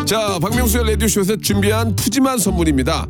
자, 박명수의 라디오쇼에서 준비한 푸짐한 선물입니다.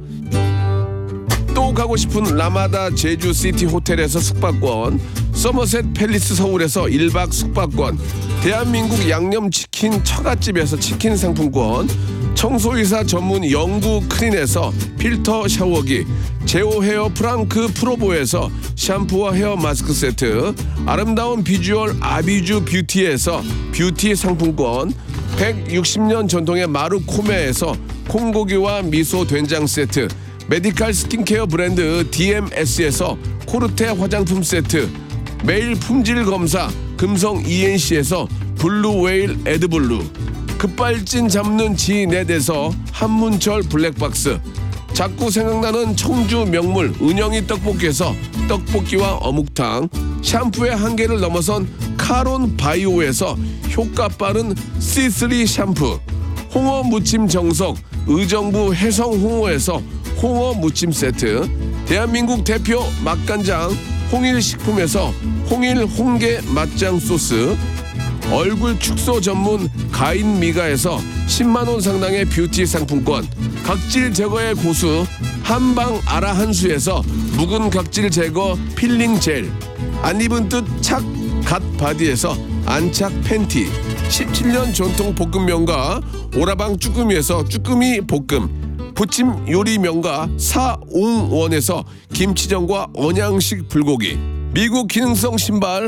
또 가고 싶은 라마다 제주시티 호텔에서 숙박권, 서머셋 팰리스 서울에서 1박 숙박권, 대한민국 양념치킨 처갓집에서 치킨 상품권, 청소이사 전문 영구 크린에서 필터 샤워기, 제오 헤어 프랑크 프로보에서 샴푸와 헤어 마스크 세트, 아름다운 비주얼 아비주 뷰티에서 뷰티 상품권, 160년 전통의 마루코메에서 콩고기와 미소 된장 세트, 메디칼 스킨케어 브랜드 DMS에서 코르테 화장품 세트, 매일 품질 검사 금성 ENC에서 블루웨일 에드블루, 급발진 잡는 지넷에서 한문철 블랙박스, 자꾸 생각나는 청주 명물 은영이 떡볶이에서 떡볶이와 어묵탕, 샴푸의 한계를 넘어선 카론 바이오에서 효과 빠른 C3 샴푸, 홍어 무침 정석 의정부 해성 홍어에서 홍어 무침 세트, 대한민국 대표 맛간장 홍일식품에서 홍일 홍게 맛장 소스, 얼굴 축소 전문 가인미가에서 10만원 상당의 뷰티 상품권, 각질 제거의 고수 한방 아라한수에서 묵은 각질 제거 필링 젤, 안 입은 뜻 착 갓 바디에서 안착 팬티, 17년 전통 볶음면과 오라방 쭈꾸미에서 쭈꾸미 볶음, 부침 요리 명가 사웅원에서 김치전과 언양식 불고기, 미국 기능성 신발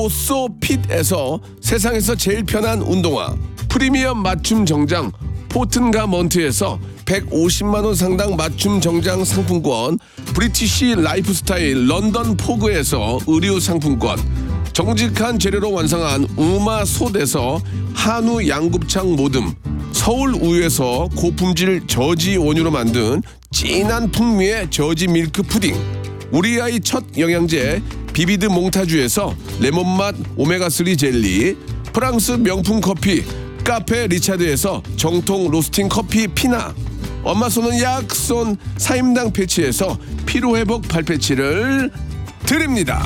오소핏에서 세상에서 제일 편한 운동화, 프리미엄 맞춤 정장 포튼가먼트에서 150만원 상당 맞춤 정장 상품권, 브리티시 라이프스타일 런던 포그에서 의류 상품권, 정직한 재료로 완성한 우마솥에서 한우 양곱창 모듬, 서울 우유에서 고품질 저지 원유로 만든 진한 풍미의 저지 밀크 푸딩, 우리 아이 첫 영양제 비비드 몽타주에서 레몬맛 오메가3 젤리, 프랑스 명품 커피 카페 리차드에서 정통 로스팅 커피 피나, 엄마 쏘는 약손 사임당 패치에서 피로회복 발패치를 드립니다.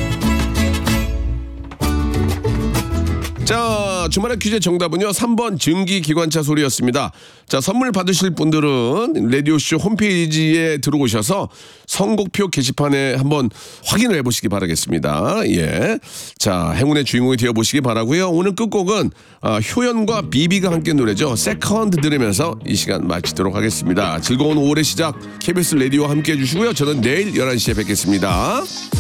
자, 주말의 퀴즈 정답은요 3번 증기기관차 소리였습니다. 자, 선물 받으실 분들은 라디오쇼 홈페이지에 들어오셔서 선곡표 게시판에 한번 확인을 해보시기 바라겠습니다. 예, 자, 행운의 주인공이 되어보시기 바라고요. 오늘 끝곡은 효연과 비비가 함께 노래죠. 세컨드 들으면서 이 시간 마치도록 하겠습니다. 즐거운 5월의 시작 KBS 라디오와 함께 해주시고요. 저는 내일 11시에 뵙겠습니다.